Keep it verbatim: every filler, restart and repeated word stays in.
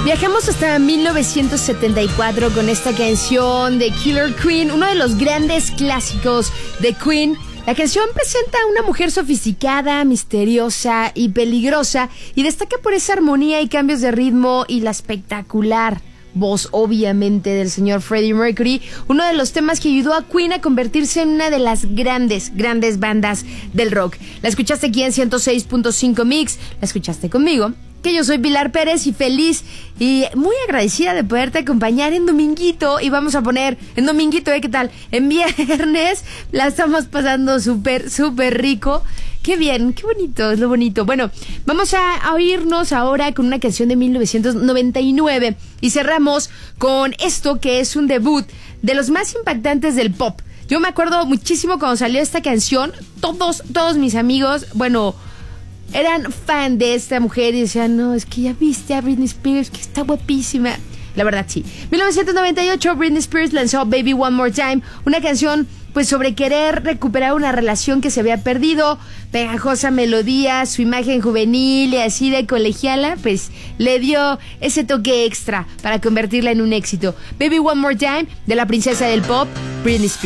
Viajamos hasta mil novecientos setenta y cuatro con esta canción de Killer Queen, uno de los grandes clásicos de Queen. La canción presenta a una mujer sofisticada, misteriosa y peligrosa y destaca por esa armonía y cambios de ritmo y la espectacular voz, obviamente, del señor Freddie Mercury, uno de los temas que ayudó a Queen a convertirse en una de las grandes, grandes bandas del rock. La escuchaste aquí en ciento seis punto cinco Mix, la escuchaste conmigo, que yo soy Pilar Pérez, y feliz y muy agradecida de poderte acompañar en dominguito. Y vamos a poner en dominguito, ¿eh? ¿Qué tal? En viernes la estamos pasando súper, súper rico. Qué bien, qué bonito, es lo bonito. Bueno, vamos a, a oírnos ahora con una canción de mil novecientos noventa y nueve y cerramos con esto, que es un debut de los más impactantes del pop. Yo me acuerdo muchísimo cuando salió esta canción, todos, todos mis amigos, bueno, eran fan de esta mujer y decían, no, es que ya viste a Britney Spears, que está guapísima. La verdad, sí. mil novecientos noventa y ocho, Britney Spears lanzó Baby One More Time, una canción pues sobre querer recuperar una relación que se había perdido, pegajosa melodía, su imagen juvenil y así de colegiala, pues le dio ese toque extra para convertirla en un éxito. Baby One More Time, de la princesa del pop, Britney Spears.